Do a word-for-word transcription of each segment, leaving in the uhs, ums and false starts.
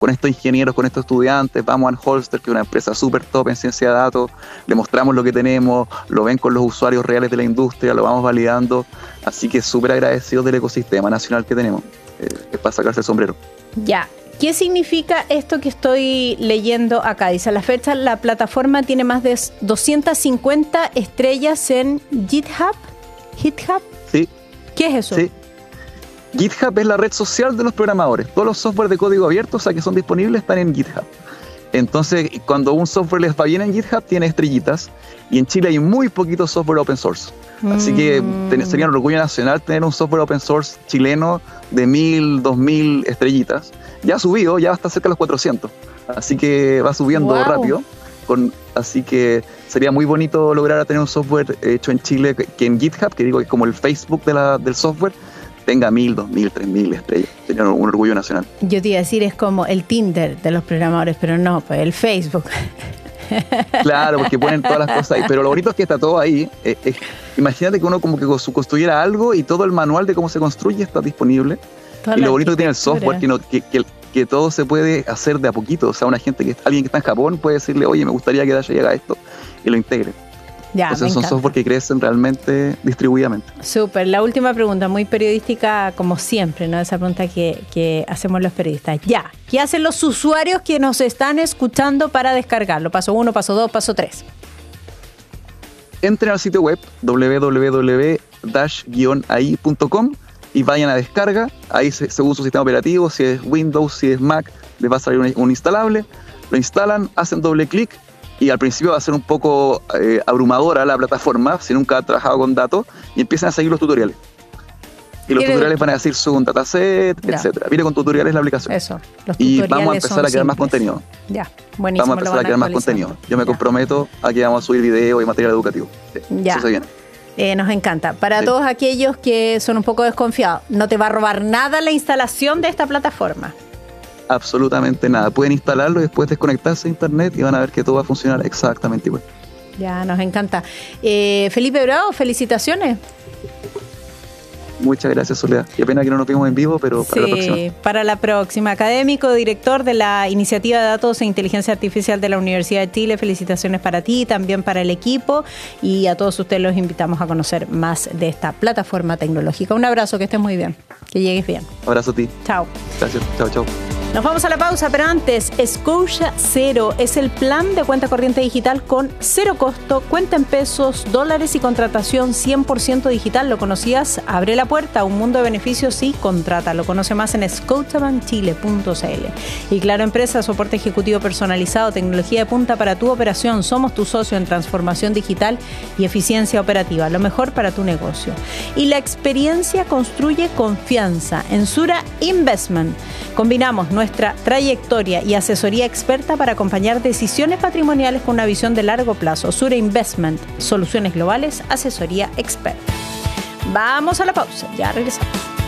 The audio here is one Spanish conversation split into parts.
con estos ingenieros, con estos estudiantes, vamos a Anholster, que es una empresa súper top en ciencia de datos, le mostramos lo que tenemos, lo ven con los usuarios reales de la industria, lo vamos validando, así que súper agradecidos del ecosistema nacional que tenemos, eh, es para sacarse el sombrero. Ya. ¿Qué significa esto que estoy leyendo acá? Dice, a la fecha la plataforma tiene más de doscientas cincuenta estrellas en GitHub. ¿GitHub? Sí. ¿Qué es eso? Sí. GitHub es la red social de los programadores. Todos los software de código abierto, o sea, que son disponibles, están en GitHub. Entonces, cuando un software les va bien en GitHub, tiene estrellitas. Y en Chile hay muy poquito software open source. Así que ten, sería un orgullo nacional tener un software open source chileno de mil, dos mil estrellitas. Ya ha subido, ya está cerca de los cuatrocientos. Así que va subiendo wow. rápido. Con, así que sería muy bonito lograr tener un software hecho en Chile que, que en GitHub, que digo que es como el Facebook de la, del software, tenga mil, dos mil, tres mil estrellas. Sería un, un orgullo nacional. Yo te iba a decir, es como el Tinder de los programadores, pero no, pues el Facebook. Claro, porque ponen todas las cosas ahí, pero lo bonito es que está todo ahí. Eh, eh, imagínate que uno como que construyera algo y todo el manual de cómo se construye está disponible. Toda y lo bonito que tiene el software, que, no, que, que, que todo se puede hacer de a poquito. O sea, una gente que alguien que está en Japón puede decirle, oye, me gustaría que Dash haga esto, y lo integre. Ya, Entonces son software que crecen realmente distribuidamente. Súper. La última pregunta, muy periodística como siempre, ¿no? Esa pregunta que, que hacemos los periodistas. Ya, ¿qué hacen los usuarios que nos están escuchando para descargarlo? Paso uno, paso dos, paso tres. Entren al sitio web doble u doble u doble u punto dash guion a i punto com y vayan a descarga. Ahí se, según su sistema operativo, si es Windows, si es Mac, les va a salir un, un instalable. Lo instalan, hacen doble clic. Y al principio va a ser un poco eh, abrumadora la plataforma, si nunca ha trabajado con datos, y empiezan a seguir los tutoriales. Y los tutoriales van a decir su un dataset, ya. etcétera. Viene con tutoriales la aplicación. Eso. Los y vamos a empezar a crear simples. más contenido. Ya, buenísimo. Vamos a empezar a crear más contenido. Yo me ya. comprometo a que vamos a subir video y material educativo. Sí, ya. Eso se viene. Eh, nos encanta. Para sí. todos aquellos que son un poco desconfiados, no te va a robar nada la instalación de esta plataforma. Absolutamente nada. Pueden instalarlo y después desconectarse a internet y van a ver que todo va a funcionar exactamente igual. Ya, nos encanta. Eh, Felipe Bravo, felicitaciones. Muchas gracias, Soledad. Qué pena que no nos vimos en vivo, pero para sí, la próxima. para la próxima. Académico, director de la Iniciativa de Datos e Inteligencia Artificial de la Universidad de Chile. Felicitaciones para ti, también para el equipo. Y a todos ustedes los invitamos a conocer más de esta plataforma tecnológica. Un abrazo, que estés muy bien. Que llegues bien. Abrazo a ti. Chao. Gracias. Chao, chao. Nos vamos a la pausa, pero antes, Scotia Cero es el plan de cuenta corriente digital con cero costo, cuenta en pesos, dólares y contratación cien por ciento digital. ¿Lo conocías? Abre la puerta a un mundo de beneficios y contrata. Lo conoce más en scotiabank chile punto c l. Y Claro Empresa, soporte ejecutivo personalizado, tecnología de punta para tu operación. Somos tu socio en transformación digital y eficiencia operativa. Lo mejor para tu negocio. Y la experiencia construye confianza. En Sura Investment combinamos nuestra trayectoria y asesoría experta para acompañar decisiones patrimoniales con una visión de largo plazo. Sura Investment, soluciones globales, asesoría experta. Vamos a la pausa, ya regresamos.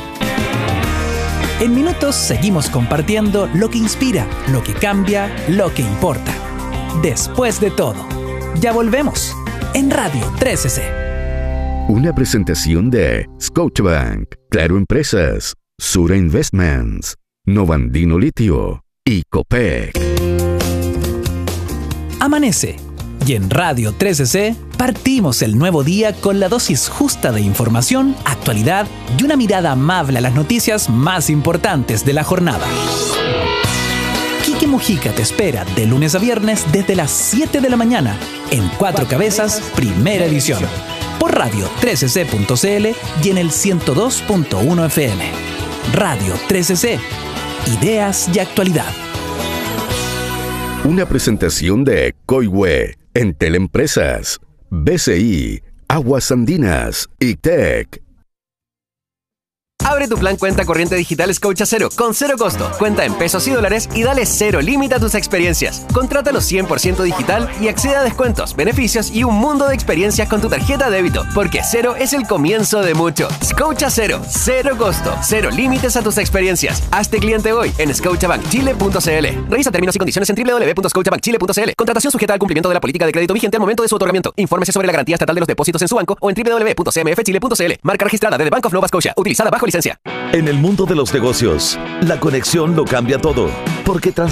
En minutos seguimos compartiendo lo que inspira, lo que cambia, lo que importa. Después de todo, ya volvemos en Radio trece C. Una presentación de Scotiabank, Claro Empresas, Sura Investments, Novandino Litio y Copec. Amanece y en Radio trece C partimos el nuevo día con la dosis justa de información, actualidad y una mirada amable a las noticias más importantes de la jornada. Quique Mujica te espera de lunes a viernes desde las siete de la mañana en Cuatro Cabezas, primera edición, por radio trece c punto c l y en el ciento dos punto uno F M. Radio trece C. Ideas y actualidad. Una presentación de Coihue, Entel Empresas, B C I, Aguas Andinas y Tech. Abre tu plan cuenta corriente digital Scotia Cero con cero costo. Cuenta en pesos y dólares y dale cero límite a tus experiencias. Contrátalo cien por ciento digital y accede a descuentos, beneficios y un mundo de experiencias con tu tarjeta de débito. Porque cero es el comienzo de mucho. Scotia Cero, cero costo, cero límites a tus experiencias. Hazte cliente hoy en scotiabank chile punto c l. Revisa términos y condiciones en doble u doble u doble u punto scotiabank chile punto c l. Contratación sujeta al cumplimiento de la política de crédito vigente al momento de su otorgamiento. Infórmese sobre la garantía estatal de los depósitos en su banco o en doble u doble u doble u punto c m f chile punto c l. Marca registrada de The Bank of Nova Scotia. Utilizada bajo licencia. En el mundo de los negocios, la conexión lo cambia todo. Porque